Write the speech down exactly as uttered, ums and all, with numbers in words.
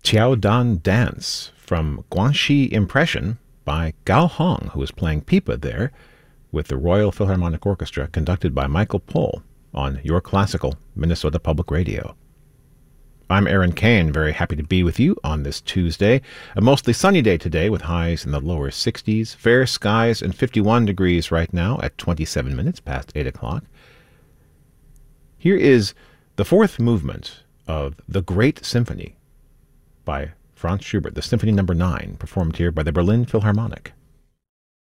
Qiao Dan Dance from Guangxi Impression by Gao Hong, who was playing pipa there with the Royal Philharmonic Orchestra, conducted by Michael Pohl on Your Classical, Minnesota Public Radio. I'm Aaron Kane, very happy to be with you on this Tuesday. A mostly sunny day today with highs in the lower sixties, fair skies and fifty-one degrees right now at twenty-seven minutes past eight o'clock. Here is the fourth movement of The Great Symphony by Franz Schubert, the Symphony Number nine, performed here by the Berlin Philharmonic.